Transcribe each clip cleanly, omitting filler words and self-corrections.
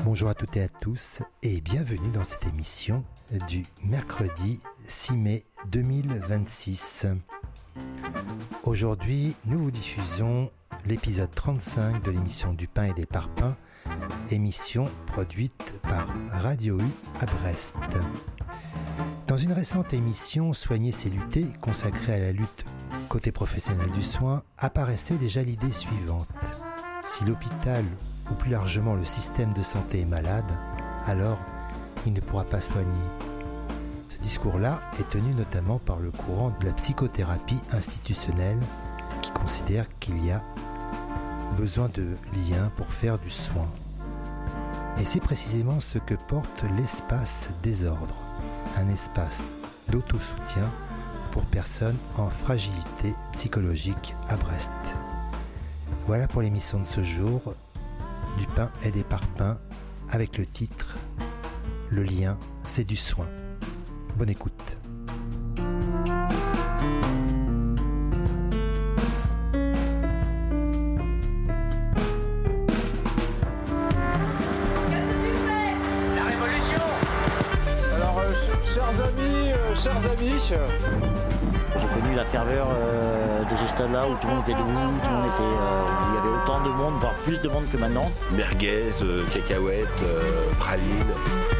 Bonjour à toutes et à tous et bienvenue dans cette émission du mercredi 6 mai 2026. Aujourd'hui, nous vous diffusons l'épisode 35 de l'émission du pain et des parpaings, émission produite par Radio U à Brest. Dans une récente émission Soigner c'est lutter, consacrée à la lutte côté professionnel du soin, apparaissait déjà l'idée suivante. Si l'hôpital, ou plus largement le système de santé est malade, alors il ne pourra pas soigner. Ce discours-là est tenu notamment par le courant de la psychothérapie institutionnelle qui considère qu'il y a besoin de liens pour faire du soin. Et c'est précisément ce que porte l'espace Désordre, un espace d'autosoutien pour personnes en fragilité psychologique à Brest. Voilà pour l'émission de ce jour, du pain et des parpaings, avec le titre « Le lien, c'est du soin ». Bonne écoute. La révolution. Alors, chers amis, J'ai connu la ferveur de ce stade-là où tout le monde était debout, tout le monde était, il y avait autant de monde, voire plus de monde que maintenant. Merguez, cacahuètes, pralines.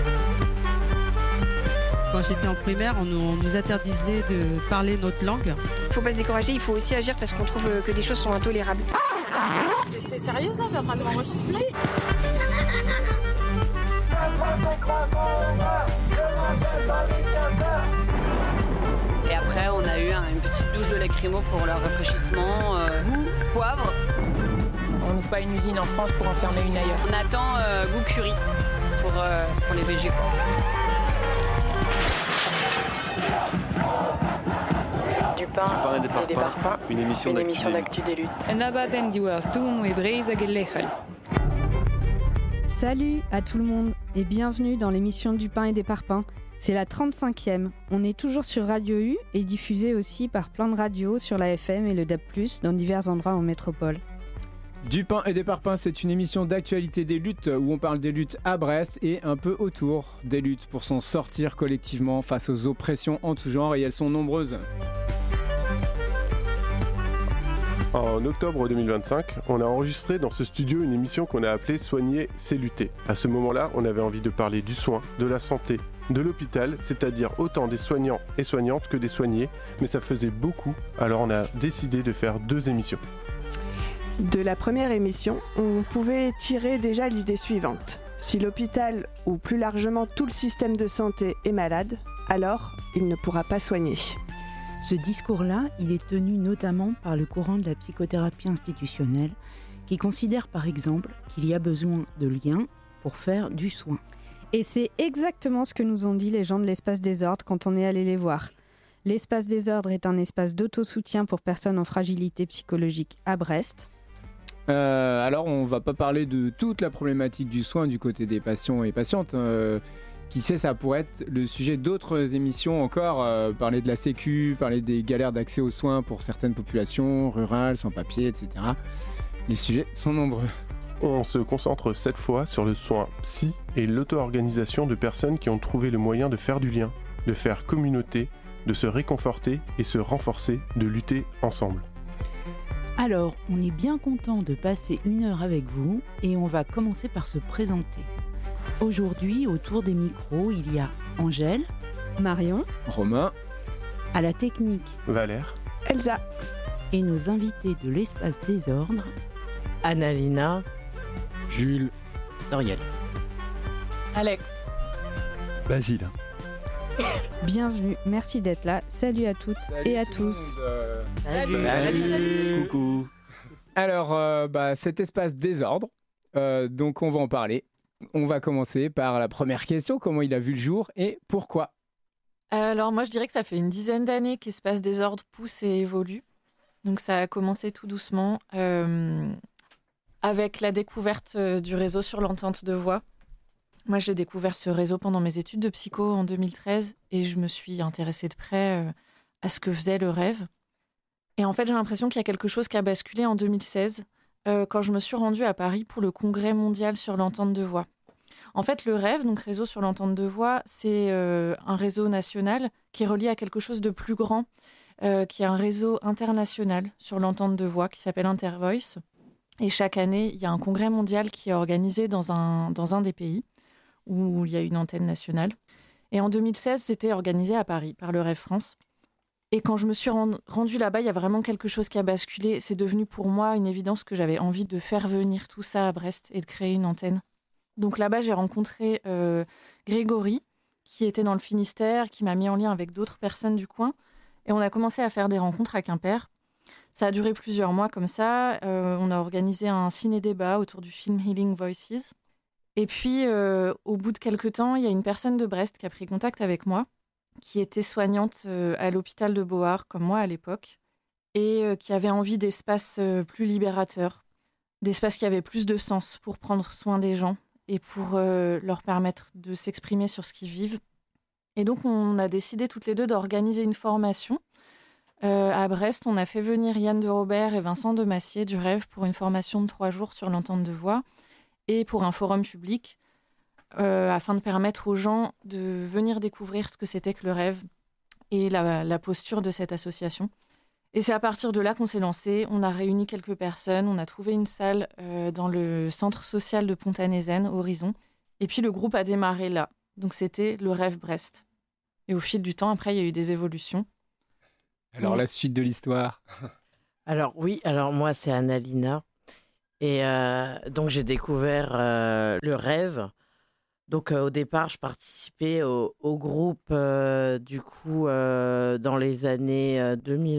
Quand j'étais en primaire, on nous interdisait de parler notre langue. Il ne faut pas se décourager, il faut aussi agir parce qu'on trouve que des choses sont intolérables. T'es sérieuse, on est en train de m'enregistrer ? Et après, on a eu une petite douche de lacrymo pour leur rafraîchissement. Goût, poivre. On n'ouvre pas une usine en France pour en fermer une ailleurs. On attend goût curry pour les VG. Du pain et des parpaings, une émission d'actu des luttes. Salut à tout le monde et bienvenue dans l'émission du pain et des parpaings. C'est la 35e. On est toujours sur Radio U et diffusé aussi par plein de radios sur la FM et le DAB+, dans divers endroits en métropole. Du pain et des parpaings, c'est une émission d'actualité des luttes où on parle des luttes à Brest et un peu autour des luttes pour s'en sortir collectivement face aux oppressions en tout genre, et elles sont nombreuses. En octobre 2025, on a enregistré dans ce studio une émission qu'on a appelée Soigner, c'est lutter. À ce moment-là, on avait envie de parler du soin, de la santé, de l'hôpital, c'est-à-dire autant des soignants et soignantes que des soignés, mais ça faisait beaucoup, alors on a décidé de faire 2 émissions. De la première émission, on pouvait tirer déjà l'idée suivante. Si l'hôpital, ou plus largement tout le système de santé, est malade, alors il ne pourra pas soigner. Ce discours-là, il est tenu notamment par le courant de la psychothérapie institutionnelle, qui considère par exemple qu'il y a besoin de liens pour faire du soin. Et c'est exactement ce que nous ont dit les gens de l'Espace Désordre quand on est allé les voir. L'Espace Désordre est un espace d'autosoutien pour personnes en fragilité psychologique à Brest. Alors on va pas parler de toute la problématique du soin du côté des patients et patientes. Qui sait, ça pourrait être le sujet d'autres émissions encore, parler de la sécu, parler des galères d'accès aux soins pour certaines populations rurales, sans papier, etc. Les sujets sont nombreux. On se concentre cette fois sur le soin psy et l'auto-organisation de personnes qui ont trouvé le moyen de faire du lien, de faire communauté, de se réconforter et se renforcer, de lutter ensemble. Alors, on est bien content de passer 1 heure avec vous et on va commencer par se présenter. Aujourd'hui, autour des micros, il y a Angèle, Marion, Romain, à la technique, Valère, Elsa et nos invités de l'Espace Désordre, Annalina, Jules, Toriel, Alex, Basile. Bienvenue, merci d'être là. Salut à toutes et à tous. Salut. Coucou. Alors, cet espace Désordre, donc on va en parler. On va commencer par la première question, comment il a vu le jour et pourquoi ? Alors moi je dirais que ça fait une 10aine d'années qu'Espace Désordre pousse et évolue. Donc ça a commencé tout doucement avec la découverte du réseau sur l'entente de voix. Moi j'ai découvert ce réseau pendant mes études de psycho en 2013 et je me suis intéressée de près à ce que faisait le rêve. Et en fait j'ai l'impression qu'il y a quelque chose qui a basculé en 2016 quand je me suis rendue à Paris pour le congrès mondial sur l'entente de voix. En fait, le REV, donc Réseau sur l'entente de voix, c'est un réseau national qui est relié à quelque chose de plus grand, qui est un réseau international sur l'entente de voix qui s'appelle Intervoice. Et chaque année, il y a un congrès mondial qui est organisé dans un des pays où il y a une antenne nationale. Et en 2016, c'était organisé à Paris par le REV France. Et quand je me suis rendue là-bas, il y a vraiment quelque chose qui a basculé. C'est devenu pour moi une évidence que j'avais envie de faire venir tout ça à Brest et de créer une antenne. Donc là-bas, j'ai rencontré Grégory, qui était dans le Finistère, qui m'a mis en lien avec d'autres personnes du coin. Et on a commencé à faire des rencontres à Quimper. Ça a duré plusieurs mois comme ça. On a organisé un ciné-débat autour du film Healing Voices. Et puis, au bout de quelques temps, il y a une personne de Brest qui a pris contact avec moi, qui était soignante à l'hôpital de Beauhardt, comme moi à l'époque, et qui avait envie d'espaces plus libérateurs, d'espaces qui avaient plus de sens pour prendre soin des gens et pour leur permettre de s'exprimer sur ce qu'ils vivent. Et donc, on a décidé toutes les deux d'organiser une formation. À Brest, on a fait venir Yann de Robert et Vincent de Massier du REV pour une formation de 3 jours sur l'entente de voix et pour un forum public afin de permettre aux gens de venir découvrir ce que c'était que le REV et la posture de cette association. Et c'est à partir de là qu'on s'est lancé. On a réuni quelques personnes, on a trouvé une salle dans le centre social de Pont-à-Nézen, Horizon. Et puis le groupe a démarré là. Donc c'était le REV Brest. Et au fil du temps, après, il y a eu des évolutions. Alors la suite de l'histoire. Alors moi c'est Annalina. Et donc j'ai découvert le REV. Donc au départ, je participais au groupe du coup dans les années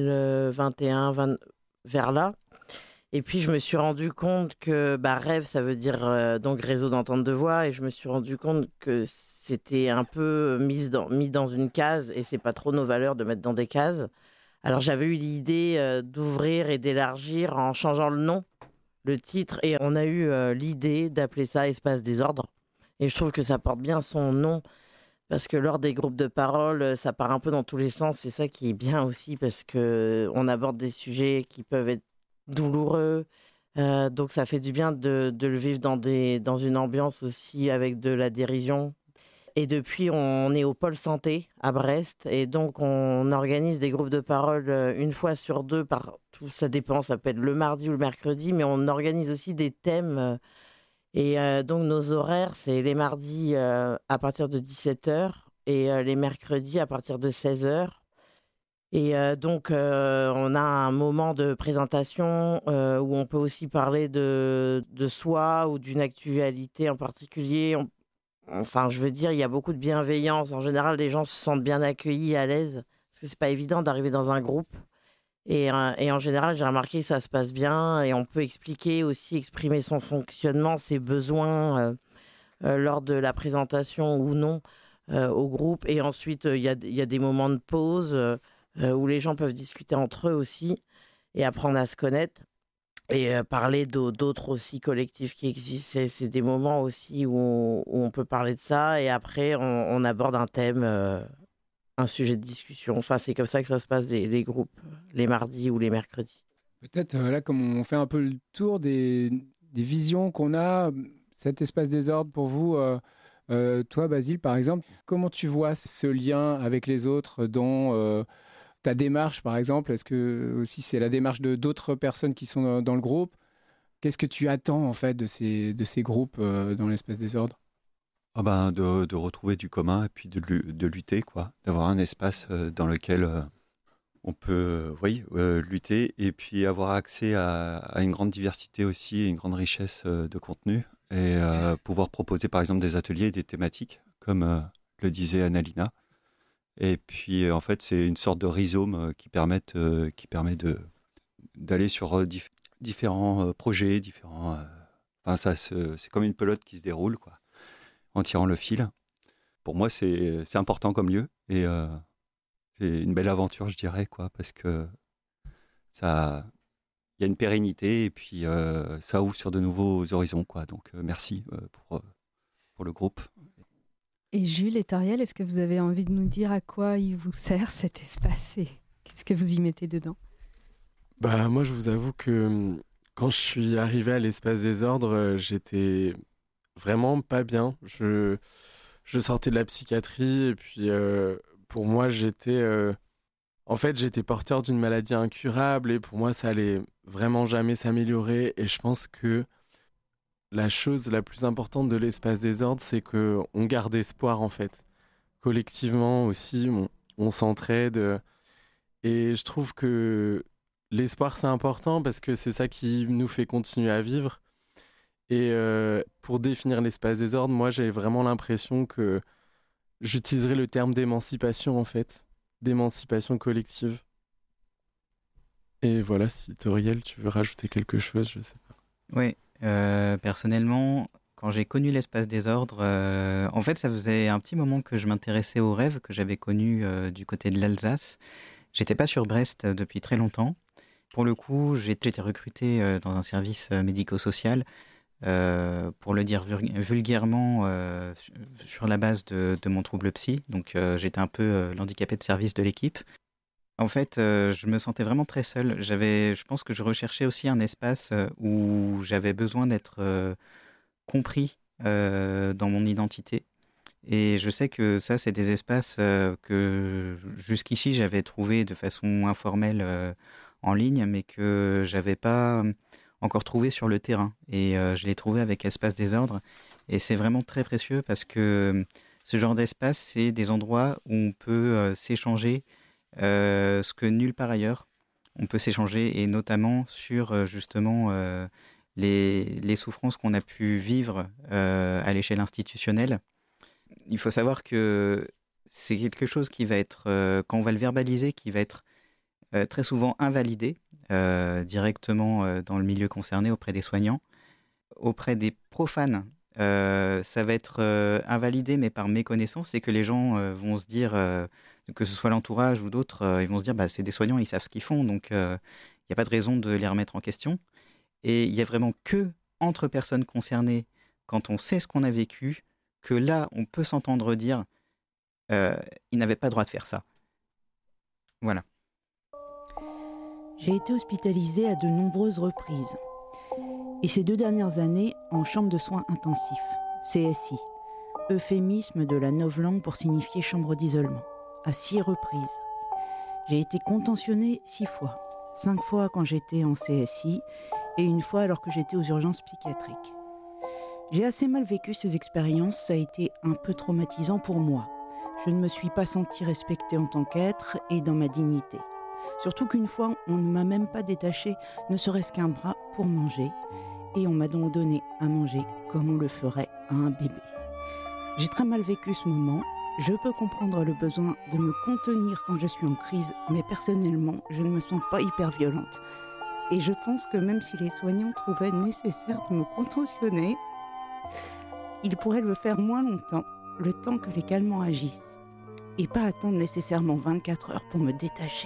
2021 vers là. Et puis je me suis rendu compte que REV, ça veut dire donc réseau d'entente de voix, et je me suis rendu compte que c'était un peu mis dans une case, et c'est pas trop nos valeurs de mettre dans des cases. Alors j'avais eu l'idée d'ouvrir et d'élargir en changeant le nom, le titre, et on a eu l'idée d'appeler ça Espace Désordre. Et je trouve que ça porte bien son nom, parce que lors des groupes de parole, ça part un peu dans tous les sens. C'est ça qui est bien aussi, parce qu'on aborde des sujets qui peuvent être douloureux. Donc ça fait du bien de le vivre dans une ambiance aussi avec de la dérision. Et depuis, on est au pôle santé à Brest. Et donc, on organise des groupes de parole une fois sur 2. Ça dépend, ça peut être le mardi ou le mercredi. Mais on organise aussi des thèmes. Et donc, nos horaires, c'est les mardis à partir de 17h et les mercredis à partir de 16h. Et donc, on a un moment de présentation où on peut aussi parler de soi ou d'une actualité en particulier. Enfin, je veux dire, il y a beaucoup de bienveillance. En général, les gens se sentent bien accueillis, à l'aise, parce que c'est pas évident d'arriver dans un groupe. Et en général, j'ai remarqué que ça se passe bien, et on peut exprimer son fonctionnement, ses besoins lors de la présentation ou non au groupe. Et ensuite, il y a des moments de pause où les gens peuvent discuter entre eux aussi et apprendre à se connaître. Et parler d'autres aussi collectifs qui existent, c'est des moments aussi où on peut parler de ça, et après on aborde un thème, un sujet de discussion. Enfin, c'est comme ça que ça se passe les groupes, les mardis ou les mercredis. Peut-être là, comme on fait un peu le tour des visions qu'on a, cet espace désordre pour vous, toi Basile par exemple, comment tu vois ce lien avec les autres dans... ta démarche, par exemple, est-ce que aussi c'est la démarche d'autres personnes qui sont dans le groupe? Qu'est-ce que tu attends en fait de ces groupes dans l'espace désordre? De retrouver du commun et puis de lutter, quoi, d'avoir un espace dans lequel on peut lutter, et puis avoir accès à une grande diversité aussi, et une grande richesse de contenu, et pouvoir proposer par exemple des ateliers et des thématiques, comme le disait Annalina. Et puis, en fait, c'est une sorte de rhizome qui permet d'aller sur différents projets, c'est comme une pelote qui se déroule, quoi, en tirant le fil. Pour moi, c'est important comme lieu, et c'est une belle aventure, je dirais, quoi, parce que il y a une pérennité, et puis ça ouvre sur de nouveaux horizons, quoi. Donc, merci pour le groupe. Et Jules et Toriel, est-ce que vous avez envie de nous dire à quoi il vous sert cet espace et qu'est-ce que vous y mettez dedans? Moi, je vous avoue que quand je suis arrivé à l'espace Désordre, j'étais vraiment pas bien. Je sortais de la psychiatrie et puis pour moi, j'étais porteur d'une maladie incurable et pour moi, ça allait vraiment jamais s'améliorer. Et je pense que la chose la plus importante de l'espace des ordres, c'est qu'on garde espoir en fait. Collectivement aussi, on s'entraide. Et je trouve que l'espoir, c'est important parce que c'est ça qui nous fait continuer à vivre. Et pour définir l'espace des ordres, moi, j'ai vraiment l'impression que j'utiliserai le terme d'émancipation, en fait. D'émancipation collective. Et voilà, si Toriel, tu veux rajouter quelque chose, je sais pas. Oui, personnellement, quand j'ai connu l'espace des ordres, en fait, ça faisait un petit moment que je m'intéressais aux rêves que j'avais connus du côté de l'Alsace. J'étais pas sur Brest depuis très longtemps. Pour le coup, j'ai été recruté dans un service médico-social, pour le dire vulgairement, sur la base de mon trouble psy. Donc, j'étais un peu l'handicapé de service de l'équipe. En fait, je me sentais vraiment très seul. Je pense que je recherchais aussi un espace où j'avais besoin d'être compris dans mon identité. Et je sais que ça, c'est des espaces que jusqu'ici, j'avais trouvé de façon informelle en ligne, mais que j'avais pas encore trouvé sur le terrain. Et je l'ai trouvé avec Espace des Ordres. Et c'est vraiment très précieux parce que ce genre d'espace, c'est des endroits où on peut s'échanger ce que nulle part ailleurs. On peut s'échanger, et notamment sur justement les souffrances qu'on a pu vivre à l'échelle institutionnelle. Il faut savoir que c'est quelque chose qui va être, quand on va le verbaliser, qui va être très souvent invalidé directement dans le milieu concerné auprès des soignants. Auprès des profanes, ça va être invalidé, mais par méconnaissance. C'est que les gens vont se dire, que ce soit l'entourage ou d'autres, ils vont se dire c'est des soignants, ils savent ce qu'ils font, donc il n'y a pas de raison de les remettre en question. Et il n'y a vraiment que entre personnes concernées, quand on sait ce qu'on a vécu, que là, on peut s'entendre dire ils n'avaient pas le droit de faire ça. Voilà. J'ai été hospitalisée à de nombreuses reprises. Et ces 2 dernières années, en chambre de soins intensifs, CSI, euphémisme de la novlangue pour signifier chambre d'isolement, à 6 reprises. J'ai été contentionnée 6 fois, 5 fois quand j'étais en CSI et 1 fois alors que j'étais aux urgences psychiatriques. J'ai assez mal vécu ces expériences, ça a été un peu traumatisant pour moi. Je ne me suis pas sentie respectée en tant qu'être et dans ma dignité. Surtout qu'une fois, on ne m'a même pas détaché, ne serait-ce qu'un bras pour manger. Et on m'a donc donné à manger comme on le ferait à un bébé. J'ai très mal vécu ce moment. Je peux comprendre le besoin de me contenir quand je suis en crise, mais personnellement, je ne me sens pas hyper violente. Et je pense que même si les soignants trouvaient nécessaire de me contentionner, ils pourraient le faire moins longtemps, le temps que les calmants agissent, et pas attendre nécessairement 24 heures pour me détacher.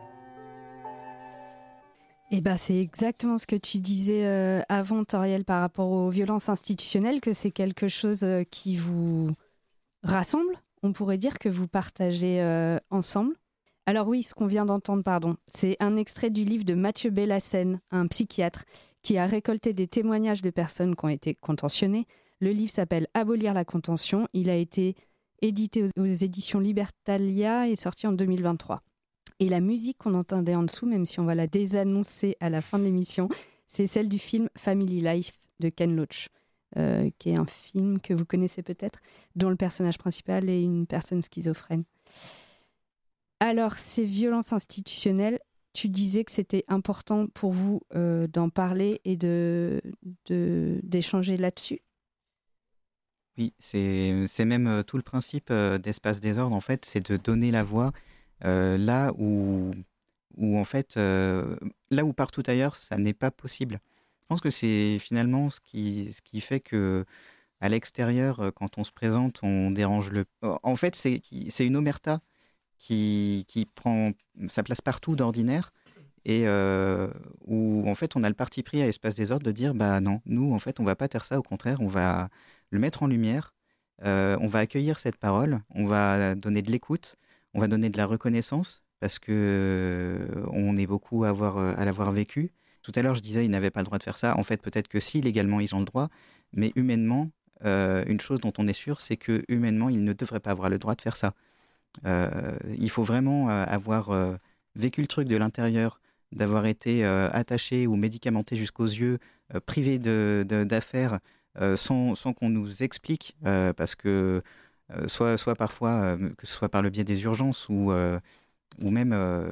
Eh ben, c'est exactement ce que tu disais avant, Toriel, par rapport aux violences institutionnelles, que c'est quelque chose qui vous rassemble, on pourrait dire, que vous partagez ensemble. Alors oui, ce qu'on vient d'entendre, c'est un extrait du livre de Mathieu Bellassène, un psychiatre, qui a récolté des témoignages de personnes qui ont été contentionnées. Le livre s'appelle « Abolir la contention ». Il a été édité aux éditions Libertalia et sorti en 2023. Et la musique qu'on entendait en dessous, même si on va la désannoncer à la fin de l'émission, c'est celle du film Family Life de Ken Loach, qui est un film que vous connaissez peut-être, dont le personnage principal est une personne schizophrène. Alors, ces violences institutionnelles, tu disais que c'était important pour vous d'en parler et d'échanger là-dessus. Oui, c'est même tout le principe d'Espace des Ordres, en fait, c'est de donner la voix là où en fait, là où partout ailleurs, ça n'est pas possible. Je pense que c'est finalement ce qui fait que à l'extérieur, quand on se présente, on dérange le... En fait, c'est une omerta qui prend sa place partout d'ordinaire et où en fait on a le parti pris à Espace des Ordres de dire non, nous en fait on va pas taire ça, au contraire on va le mettre en lumière, on va accueillir cette parole, on va donner de l'écoute, on va donner de la reconnaissance parce que on est beaucoup à l'avoir vécu. Tout à l'heure je disais ils n'avaient pas le droit de faire ça, en fait peut-être que si légalement ils ont le droit, mais humainement une chose dont on est sûr, c'est que humainement, il ne devrait pas avoir le droit de faire ça. Il faut vraiment avoir vécu le truc de l'intérieur, d'avoir été attaché ou médicamenté jusqu'aux yeux, privé d'affaires, sans qu'on nous explique, parce que soit parfois, que ce soit par le biais des urgences ou même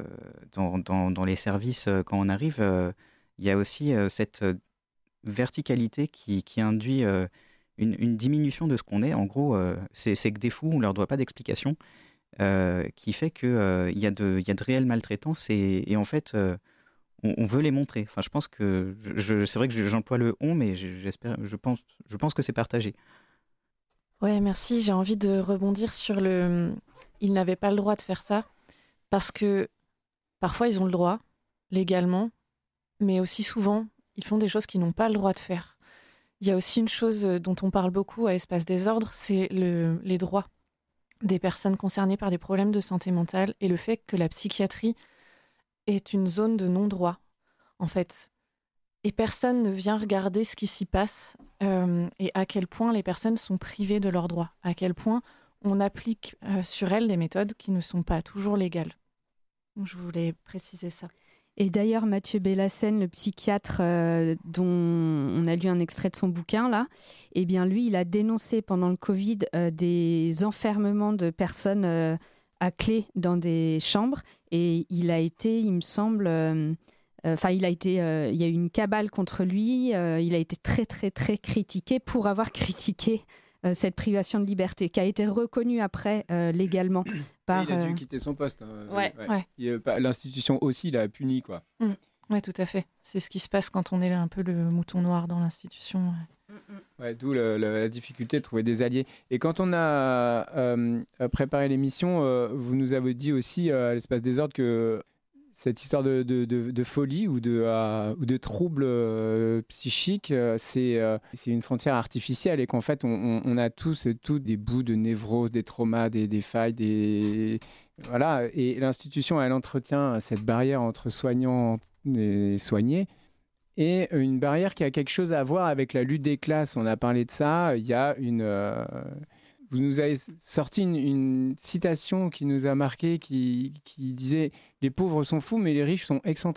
dans les services, quand on arrive, il y a aussi cette verticalité qui induit une diminution de ce qu'on est. En gros, c'est que des fous, on ne leur doit pas d'explication, qui fait qu'il y a de réelles maltraitances et en fait, on veut les montrer. Enfin, je pense que c'est vrai que j'emploie le « on », mais je pense que c'est partagé. Ouais, merci. J'ai envie de rebondir sur ils n'avaient pas le droit de faire ça parce que parfois ils ont le droit légalement, mais aussi souvent ils font des choses qu'ils n'ont pas le droit de faire. Il y a aussi une chose dont on parle beaucoup à Espace Désordre, c'est les droits des personnes concernées par des problèmes de santé mentale et le fait que la psychiatrie est une zone de non-droit, en fait. Et personne ne vient regarder ce qui s'y passe et à quel point les personnes sont privées de leurs droits, à quel point on applique sur elles des méthodes qui ne sont pas toujours légales. Donc, je voulais préciser ça. Et d'ailleurs, Mathieu Bellassène, le psychiatre dont on a lu un extrait de son bouquin, là, eh bien, lui, il a dénoncé pendant le Covid des enfermements de personnes à clé dans des chambres. Et il a été, il me semble... il y a eu une cabale contre lui. Il a été très, très, très critiqué pour avoir critiqué cette privation de liberté, qui a été reconnue après légalement. Il a dû quitter son poste. Ouais. L'institution aussi l'a puni, quoi. Oui, tout à fait. C'est ce qui se passe quand on est un peu le mouton noir dans l'institution. Ouais, d'où la difficulté de trouver des alliés. Et quand on a préparé l'émission, vous nous avez dit aussi à l'Espace Désordre que cette histoire de folie ou de troubles psychiques, c'est une frontière artificielle et qu'en fait, on a tous des bouts de névrose, des traumas, des failles, voilà. Et l'institution, elle entretient cette barrière entre soignants et soignés. Et une barrière qui a quelque chose à voir avec la lutte des classes. On a parlé de ça. Il y a vous nous avez sorti une citation qui nous a marqué, qui disait « Les pauvres sont fous, mais les riches sont excentriques ».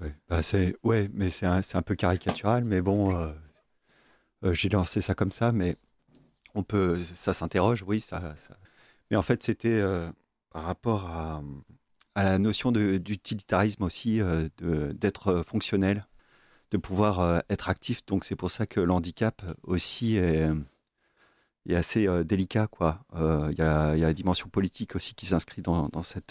Mais c'est un peu caricatural. Mais bon, j'ai lancé ça comme ça, mais ça s'interroge, oui. Mais en fait, c'était par rapport à la notion d'utilitarisme aussi, d'être fonctionnel, de pouvoir être actif. Donc c'est pour ça que l'handicap aussi est assez délicat, quoi. Il y a la dimension politique aussi qui s'inscrit dans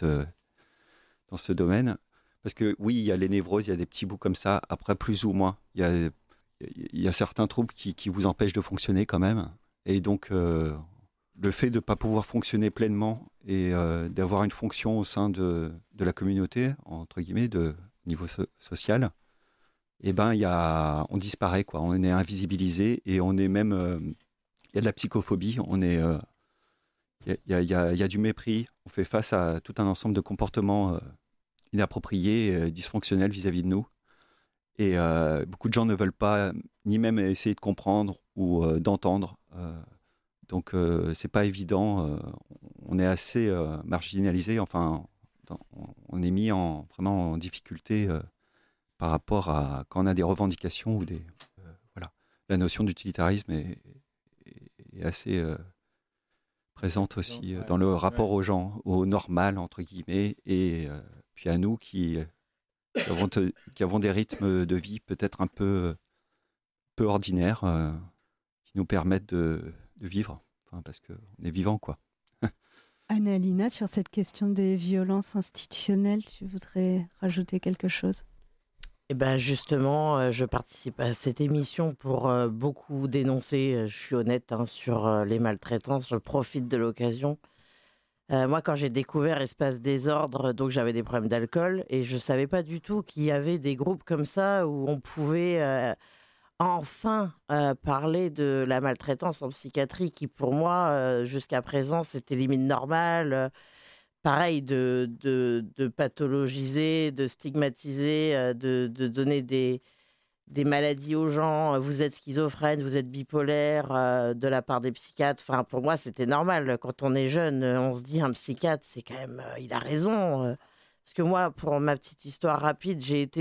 ce domaine. Parce que oui, il y a les névroses, il y a des petits bouts comme ça. Après, plus ou moins, il y a certains troubles qui vous empêchent de fonctionner quand même. Et donc, le fait de ne pas pouvoir fonctionner pleinement et d'avoir une fonction au sein de la communauté, entre guillemets, au niveau social, eh ben, on disparaît, quoi. On est invisibilisé et on est même... Il y a de la psychophobie, il y a du mépris, on fait face à tout un ensemble de comportements inappropriés, dysfonctionnels vis-à-vis de nous. Et beaucoup de gens ne veulent pas ni même essayer de comprendre ou d'entendre. Donc c'est pas évident, on est assez marginalisé, enfin on est mis vraiment en difficulté par rapport à quand on a des revendications ou voilà. La notion d'utilitarisme est assez présente aussi dans le rapport aux gens, au normal, entre guillemets, et puis à nous qui avons des rythmes de vie peut-être un peu ordinaires, qui nous permettent de vivre, parce qu'on est vivant, quoi. Annalina, sur cette question des violences institutionnelles, tu voudrais rajouter quelque chose ? Eh ben justement, je participe à cette émission pour beaucoup dénoncer, je suis honnête, sur les maltraitances, je profite de l'occasion. Moi, quand j'ai découvert Espace Désordre, donc j'avais des problèmes d'alcool et je ne savais pas du tout qu'il y avait des groupes comme ça où on pouvait enfin parler de la maltraitance en psychiatrie qui, pour moi, jusqu'à présent, c'était limite normal. Pareil, de pathologiser, de stigmatiser, de donner des des maladies aux gens, vous êtes schizophrène, vous êtes bipolaire, de la part des psychiatres. Enfin, pour moi, c'était normal. Quand on est jeune, on se dit un psychiatre, c'est quand même, il a raison. Parce que moi, pour ma petite histoire rapide, j'ai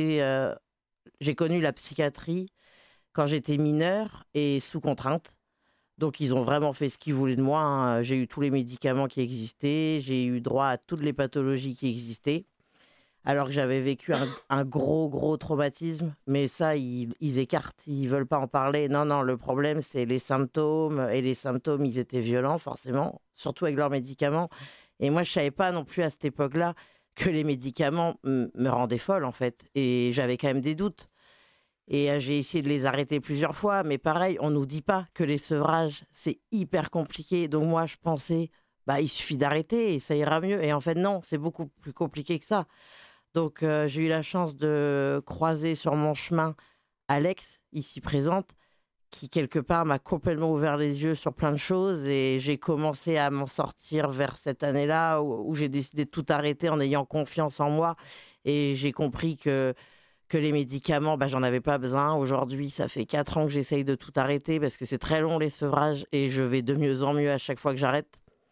connu la psychiatrie quand j'étais mineure et sous contrainte. Donc, ils ont vraiment fait ce qu'ils voulaient de moi, hein. J'ai eu tous les médicaments qui existaient, j'ai eu droit à toutes les pathologies qui existaient. Alors que j'avais vécu un gros traumatisme, mais ça, ils écartent, ils veulent pas en parler. Non, le problème, c'est les symptômes, et les symptômes, ils étaient violents, forcément, surtout avec leurs médicaments. Et moi, je savais pas non plus à cette époque-là que les médicaments me rendaient folle, en fait, et j'avais quand même des doutes. Et j'ai essayé de les arrêter plusieurs fois, mais pareil, on nous dit pas que les sevrages, c'est hyper compliqué. Donc moi, je pensais, il suffit d'arrêter et ça ira mieux. Et en fait, non, c'est beaucoup plus compliqué que ça. Donc, j'ai eu la chance de croiser sur mon chemin Alex, ici présente, qui, quelque part, m'a complètement ouvert les yeux sur plein de choses. Et j'ai commencé à m'en sortir vers cette année-là où j'ai décidé de tout arrêter en ayant confiance en moi. Et j'ai compris que les médicaments, j'en avais pas besoin. Aujourd'hui, ça fait 4 ans que j'essaye de tout arrêter parce que c'est très long, les sevrages, et je vais de mieux en mieux à chaque fois que j'arrête.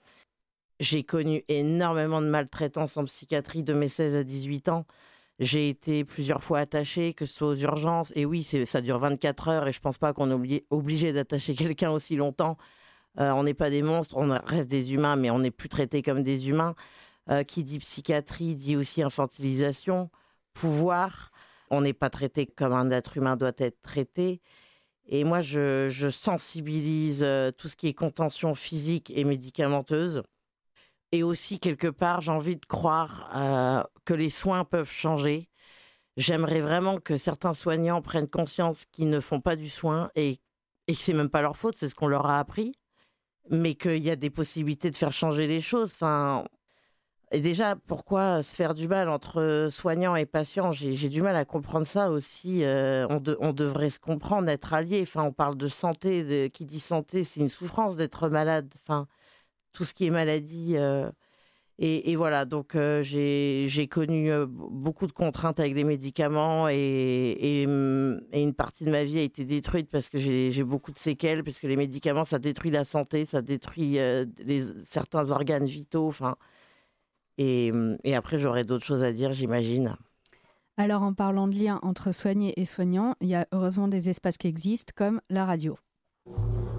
J'ai connu énormément de maltraitance en psychiatrie de mes 16 à 18 ans. J'ai été plusieurs fois attachée, que ce soit aux urgences. Et oui, ça dure 24 heures et je pense pas qu'on est obligé d'attacher quelqu'un aussi longtemps. On n'est pas des monstres, on reste des humains, mais on n'est plus traités comme des humains. Qui dit psychiatrie dit aussi infantilisation, pouvoir. On n'est pas traité comme un être humain doit être traité. Et moi, je sensibilise tout ce qui est contention physique et médicamenteuse. Et aussi, quelque part, j'ai envie de croire que les soins peuvent changer. J'aimerais vraiment que certains soignants prennent conscience qu'ils ne font pas du soin et que c'est même pas leur faute, c'est ce qu'on leur a appris, mais qu'il y a des possibilités de faire changer les choses. Et déjà, pourquoi se faire du mal entre soignants et patients ? J'ai du mal à comprendre ça aussi. On devrait se comprendre, être alliés. On parle de santé. Qui dit santé, c'est une souffrance d'être malade. Tout ce qui est maladie. Et voilà, donc j'ai connu beaucoup de contraintes avec les médicaments et une partie de ma vie a été détruite parce que j'ai beaucoup de séquelles, parce que les médicaments, ça détruit la santé, ça détruit certains organes vitaux. Et après, j'aurai d'autres choses à dire, j'imagine. Alors, en parlant de lien entre soignés et soignants, il y a heureusement des espaces qui existent, comme la radio.